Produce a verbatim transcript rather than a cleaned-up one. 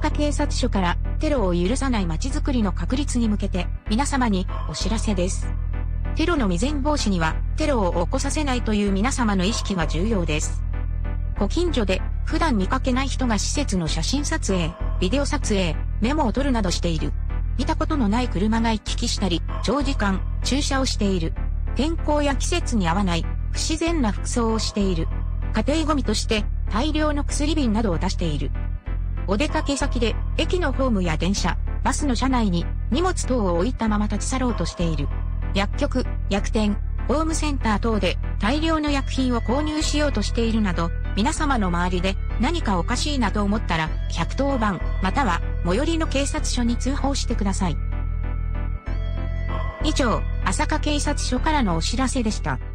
坂警察署からテロを許さない街づくりの確立に向けて皆様にお知らせです。テロの未然防止にはテロを起こさせないという皆様の意識が重要です。ご近所で普段見かけない人が施設の写真撮影、ビデオ撮影、メモを取るなどしている。見たことのない車が行き来したり、長時間駐車をしている。天候や季節に合わない不自然な服装をしている。家庭ゴミとして大量の薬瓶などを出している。お出かけ先で駅のホームや電車、バスの車内に荷物等を置いたまま立ち去ろうとしている。薬局、薬店、ホームセンター等で大量の薬品を購入しようとしているなど、皆様の周りで何かおかしいなと思ったらひゃくとおばんまたは最寄りの警察署に通報してください。以上、朝霞警察署からのお知らせでした。